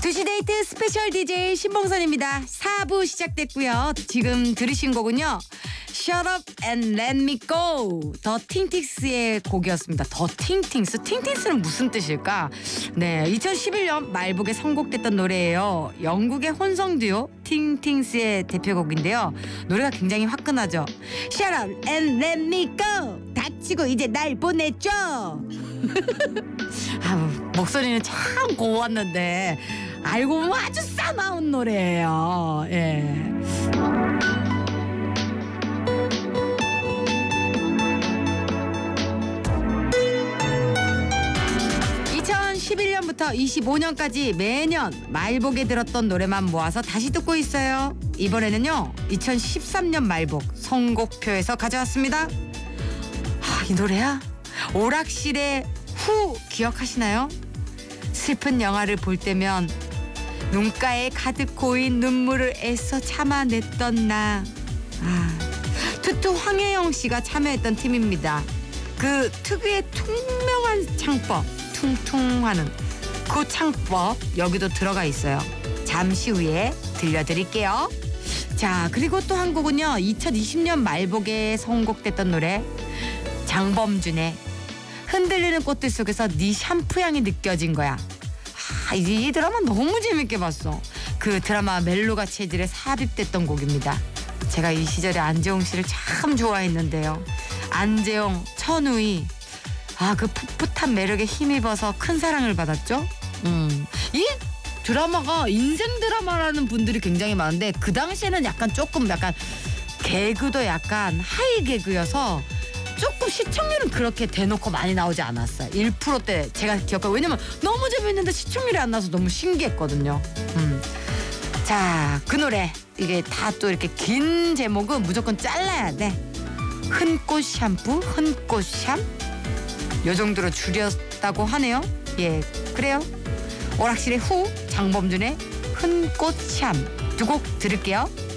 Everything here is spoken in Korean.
주시데이트 스페셜 DJ 신봉선입니다. 4부 시작됐고요. 지금 들으신 곡은요. Shut Up and Let Me Go. 더 팅팅스의 곡이었습니다. 더 팅팅스. 팅팅스는 무슨 뜻일까? 네, 2011년 말복에 선곡됐던 노래예요. 영국의 혼성 듀오 팅팅스의 대표곡인데요. 노래가 굉장히 화끈하죠. Shut Up and Let Me Go. 닥치고 이제 날 보내줘. 목소리는 참 고웠는데 알고 보면 아주 싸나운 노래예요. 예. 2011년부터 25년까지 매년 말복에 들었던 노래만 모아서 다시 듣고 있어요. 이번에는요 2013년 말복 선곡표에서 가져왔습니다. 이 노래야? 오락실의 후 기억하시나요? 슬픈 영화를 볼 때면 눈가에 가득 고인 눈물을 애써 참아냈던 나. 투투 황혜영 씨가 참여했던 팀입니다. 그 특유의 투명한 창법, 퉁퉁하는 그 창법 여기도 들어가 있어요. 잠시 후에 들려드릴게요. 자, 그리고 또 한 곡은요 2020년 말복에 선곡됐던 노래 장범준의 흔들리는 꽃들 속에서 네 샴푸 향이 느껴진 거야. 이 드라마 너무 재밌게 봤어. 그 드라마 멜로가 체질에 삽입됐던 곡입니다. 제가 이 시절에 안재홍 씨를 참 좋아했는데요. 안재홍, 천우희 그 풋풋한 매력에 힘입어서 큰 사랑을 받았죠. 이 드라마가 인생 드라마라는 분들이 굉장히 많은데 그 당시에는 약간 개그도 약간 하이 개그여서 조금 시청률은 그렇게 대놓고 많이 나오지 않았어요. 1%대 제가 기억하고, 왜냐면 너무 재밌는데 시청률이 안 나서 너무 신기했거든요. 자, 그 노래 이게 다 또 이렇게 긴 제목은 무조건 잘라야 돼. 흔꽃 샴푸, 흔꽃 샴? 요 정도로 줄였다고 하네요. 예, 그래요. 오락실의 후, 장범준의 흔꽃 샴 두 곡 들을게요.